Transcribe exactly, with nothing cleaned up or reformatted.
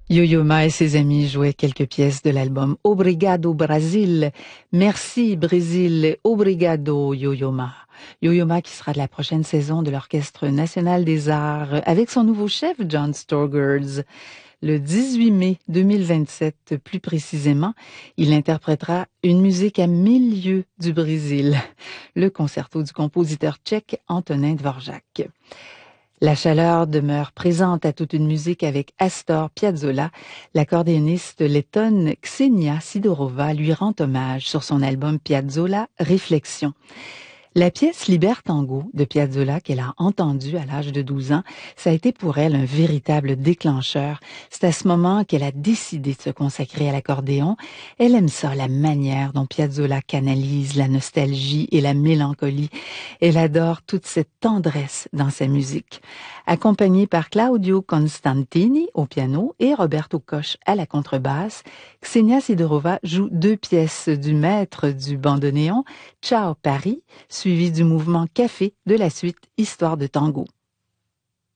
Yo-Yo Ma et ses amis jouaient quelques pièces de l'album Obrigado Brasil. Merci Brésil, obrigado Yo-Yo Ma. Yo-Yo Ma qui sera de la prochaine saison de l'Orchestre national des arts avec son nouveau chef John Storgers. Le dix-huit mai deux mille vingt-sept, plus précisément, il interprétera une musique à mille lieues du Brésil, le concerto du compositeur tchèque Antonin Dvorak. La chaleur demeure présente à toute une musique avec Astor Piazzolla. L'accordéoniste lettonne Ksenia Sidorova lui rend hommage sur son album Piazzolla Réflexion. La pièce Liber Tango de Piazzolla qu'elle a entendue à l'âge de douze ans, ça a été pour elle un véritable déclencheur. C'est à ce moment qu'elle a décidé de se consacrer à l'accordéon. Elle aime ça, la manière dont Piazzolla canalise la nostalgie et la mélancolie. Elle adore toute cette tendresse dans sa musique. Accompagnée par Claudio Constantini au piano et Roberto Koch à la contrebasse, Ksenia Sidorova joue deux pièces du maître du bandoneon, Ciao Paris, suivi du mouvement Café de la suite Histoire de tango.